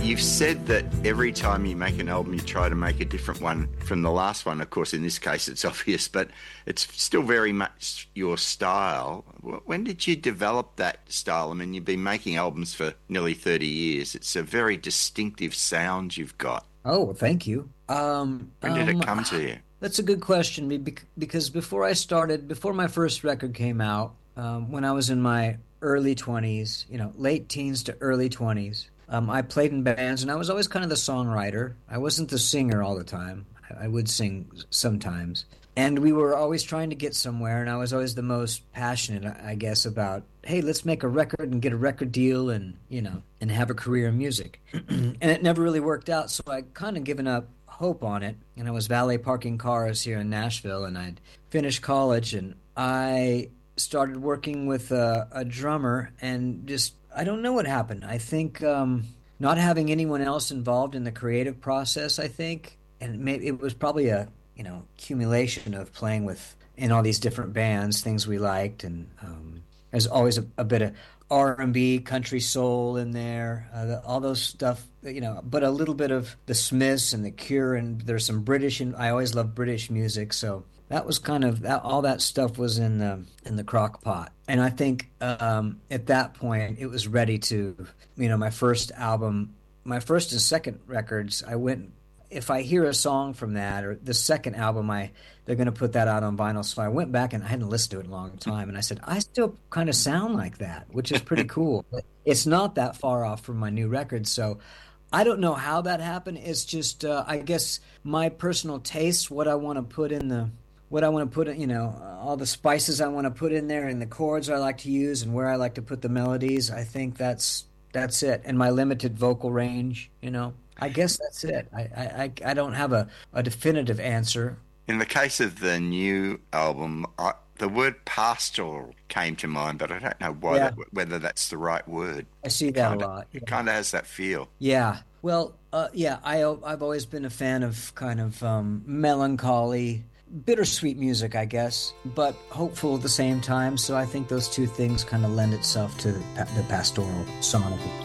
You've said that every time you make an album, you try to make a different one from the last one. Of course, in this case, it's obvious, but it's still very much your style. When did you develop that style? I mean, you've been making albums for nearly 30 years. It's a very distinctive sound you've got. Oh, well, thank you. When did it come to you? That's a good question because before my first record came out, when I was in my early 20s, late teens to early 20s, I played in bands and I was always kind of the songwriter. I wasn't the singer all the time. I would sing sometimes. And we were always trying to get somewhere, and I was always the most passionate, I guess, about, hey, let's make a record and get a record deal and have a career in music. And it never really worked out, so I kind of given up hope on it. And I was valet parking cars here in Nashville, and I'd finished college, and I started working with a drummer, and just, I don't know what happened. I think not having anyone else involved in the creative process, I think, and maybe it was probably a accumulation of playing in all these different bands, things we liked, and there's always a bit of R&B, country soul in there, all those stuff, but a little bit of the Smiths and the Cure, and there's some British, and I always loved British music, so that was kind of all that stuff was in the crock pot. And I think at that point it was ready to, my first album, my first and second records, if I hear a song from that or the second album, they're going to put that out on vinyl. So I went back and I hadn't listened to it in a long time, and I said, I still kind of sound like that, which is pretty cool. It's not that far off from my new record, so I don't know how that happened. It's just, I guess, my personal taste, what I want to put in, all the spices I want to put in there, and the chords I like to use, and where I like to put the melodies. I think that's it, and my limited vocal range, I guess that's it. I don't have a definitive answer. In the case of the new album, the word pastoral came to mind, but I don't know whether that's the right word. I see that a lot. It kind of has that feel. Yeah. Well, I've always been a fan of kind of melancholy, bittersweet music, I guess, but hopeful at the same time. So I think those two things kind of lend itself to the pastoral song.